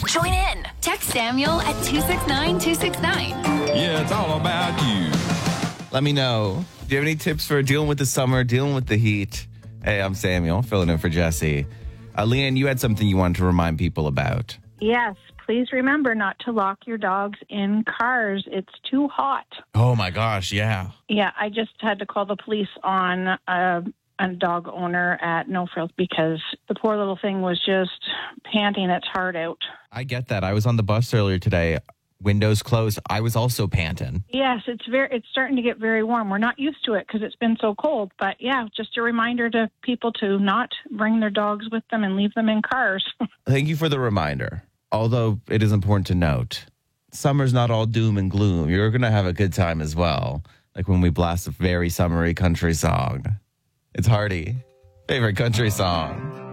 Join in. Text Samuel at 269-269. Yeah, it's all about you. Let me know. Do you have any tips for dealing with the summer, dealing with the heat? Hey, I'm Samuel, filling in for Jesse. Leanne, you had something you wanted to remind people about. Yes, please remember not to lock your dogs in cars. It's too hot. Oh, my gosh, yeah. Yeah, I just had to call the police on a dog owner at No Frills because the poor little thing was just panting its heart out. I get that. I was on the bus earlier today. Windows closed. I was also panting. Yes, it's starting to get very warm. We're not used to it because it's been so cold. But yeah, just a reminder to people to not bring their dogs with them and leave them in cars. Thank you for the reminder. Although it is important to note, summer's not all doom and gloom. You're going to have a good time as well. Like when we blast a very summery country song. It's Hardy. Favorite country song.